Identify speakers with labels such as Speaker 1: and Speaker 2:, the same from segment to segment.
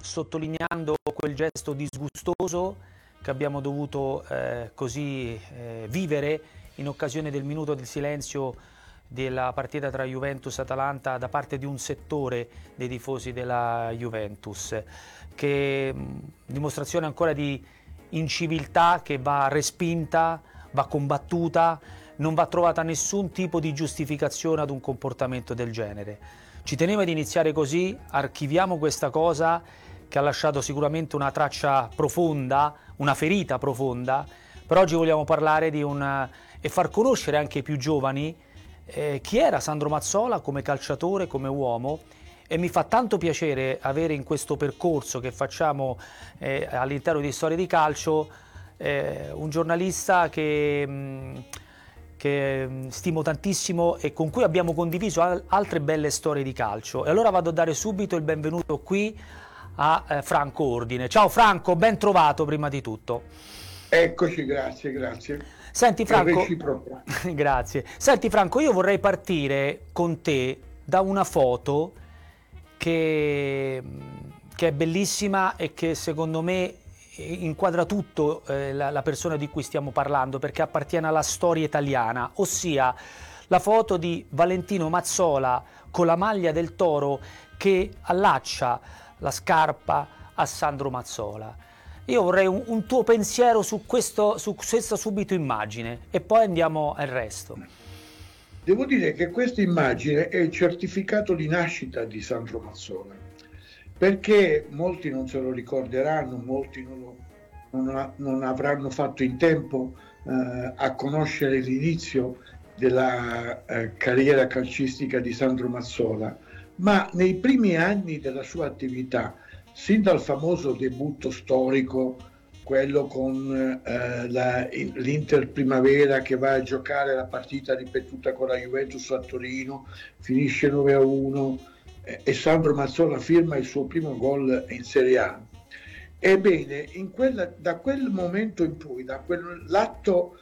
Speaker 1: sottolineando quel gesto disgustoso che abbiamo dovuto vivere in occasione del minuto del silenzio della partita tra Juventus e Atalanta da parte di un settore dei tifosi della Juventus, che dimostrazione ancora di inciviltà che va respinta, va combattuta, non va trovata nessun tipo di giustificazione ad un comportamento del genere. Ci tenevo ad iniziare così, archiviamo questa cosa che ha lasciato sicuramente una traccia profonda, una ferita profonda, però oggi vogliamo parlare e far conoscere anche ai più giovani chi era Sandro Mazzola come calciatore, come uomo, e mi fa tanto piacere avere in questo percorso che facciamo all'interno di Storie di Calcio un giornalista che stimo tantissimo e con cui abbiamo condiviso altre belle storie di calcio. E allora vado a dare subito il benvenuto qui a Franco Ordine. Ciao Franco, ben trovato prima di tutto.
Speaker 2: Eccoci, grazie.
Speaker 1: Senti Franco, grazie. Senti Franco, io vorrei partire con te da una foto che è bellissima e che secondo me inquadra tutto la persona di cui stiamo parlando, perché appartiene alla storia italiana, ossia la foto di Valentino Mazzola con la maglia del Toro che allaccia la scarpa a Sandro Mazzola. Io vorrei un tuo pensiero su questa subito immagine e poi andiamo al resto.
Speaker 2: Devo dire che questa immagine è il certificato di nascita di Sandro Mazzola, perché molti non se lo ricorderanno, molti non avranno fatto in tempo a conoscere l'inizio della carriera calcistica di Sandro Mazzola, ma nei primi anni della sua attività, sin dal famoso debutto storico, quello con l'Inter Primavera che va a giocare la partita ripetuta con la Juventus a Torino, finisce 9-1 e Sandro Mazzola firma il suo primo gol in Serie A. Ebbene, da quel momento in poi, da quell'atto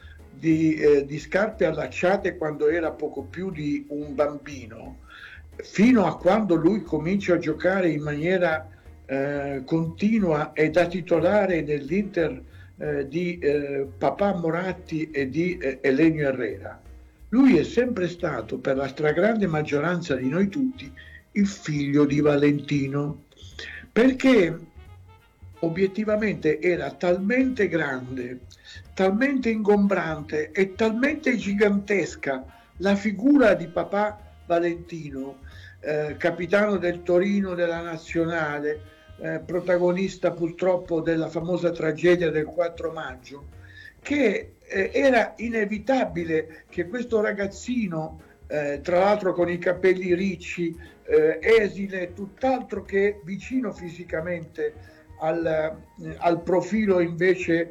Speaker 2: di scarpe allacciate quando era poco più di un bambino, fino a quando lui comincia a giocare in maniera continua e da titolare nell'Inter di Papà Moratti e di Elenio Herrera, lui è sempre stato, per la stragrande maggioranza di noi tutti, il figlio di Valentino, perché obiettivamente era talmente grande, talmente ingombrante e talmente gigantesca la figura di papà Valentino, capitano del Torino della Nazionale, protagonista purtroppo della famosa tragedia del 4 maggio, che era inevitabile che questo ragazzino, tra l'altro con i capelli ricci, esile, tutt'altro che vicino fisicamente al profilo invece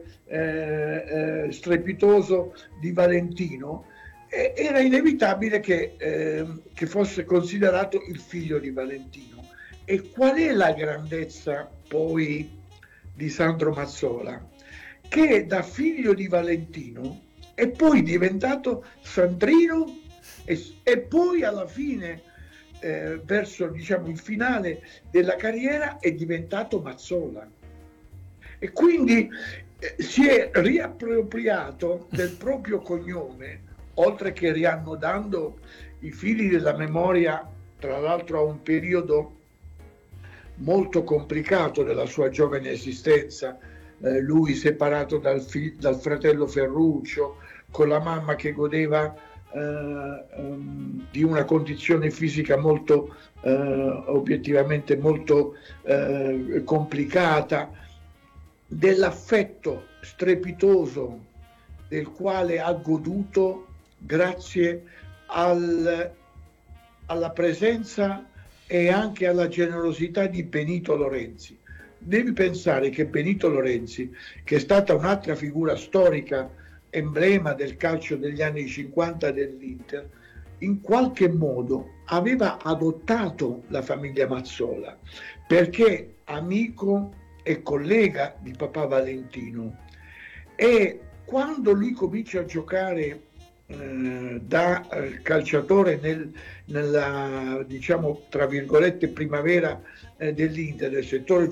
Speaker 2: strepitoso di Valentino, era inevitabile che fosse considerato il figlio di Valentino. E qual è la grandezza poi di Sandro Mazzola? Che da figlio di Valentino è poi diventato Sandrino e poi alla fine, verso diciamo il finale della carriera, è diventato Mazzola. E quindi si è riappropriato del proprio cognome, oltre che riannodando i fili della memoria, tra l'altro a un periodo molto complicato della sua giovane esistenza, lui separato dal fratello Ferruccio, con la mamma che godeva di una condizione fisica molto obiettivamente molto complicata, dell'affetto strepitoso del quale ha goduto grazie alla presenza e anche alla generosità di Benito Lorenzi. Devi pensare che Benito Lorenzi, che è stata un'altra figura storica, emblema del calcio degli anni 50 dell'Inter, in qualche modo aveva adottato la famiglia Mazzola, perché amico e collega di papà Valentino. E quando lui comincia a giocare da calciatore nella, diciamo, tra virgolette, primavera dell'Inter, del settore